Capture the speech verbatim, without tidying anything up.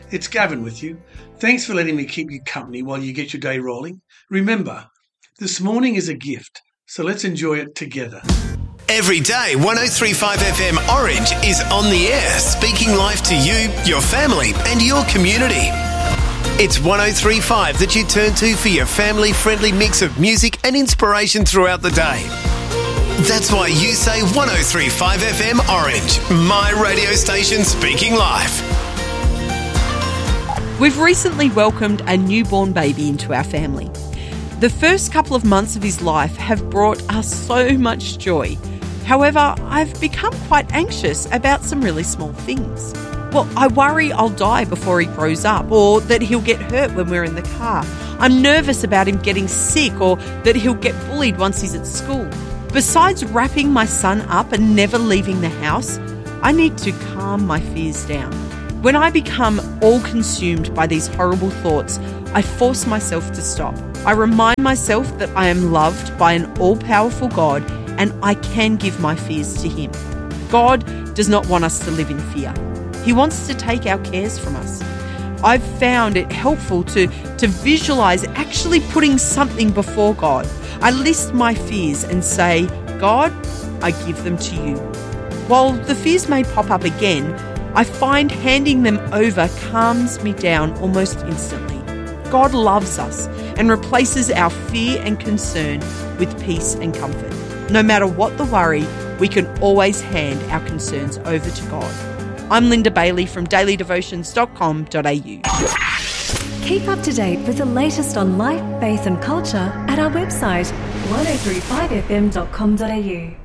It's Gavin with you. Thanks for letting me keep you company while you get your day rolling. Remember, this morning is a gift, so let's enjoy it together. Every day, one oh three point five F M Orange is on the air, speaking life to you, your family and your community. It's one oh three point five that you turn to for your family-friendly mix of music and inspiration throughout the day. That's why you say one oh three point five F M Orange, my radio station speaking life. We've recently welcomed a newborn baby into our family. The first couple of months of his life have brought us so much joy. However, I've become quite anxious about some really small things. Well, I worry I'll die before he grows up, or that he'll get hurt when we're in the car. I'm nervous about him getting sick, or that he'll get bullied once he's at school. Besides wrapping my son up and never leaving the house, I need to calm my fears down. When I become all consumed by these horrible thoughts, I force myself to stop. I remind myself that I am loved by an all-powerful God and I can give my fears to Him. God does not want us to live in fear. He wants to take our cares from us. I've found it helpful to, to visualize actually putting something before God. I list my fears and say, God, I give them to you. While the fears may pop up again, I find handing them over calms me down almost instantly. God loves us and replaces our fear and concern with peace and comfort. No matter what the worry, we can always hand our concerns over to God. I'm Linda Bailey from daily devotions dot com dot a u. Keep up to date with the latest on life, faith and culture at our website one oh three five f m dot com dot a u.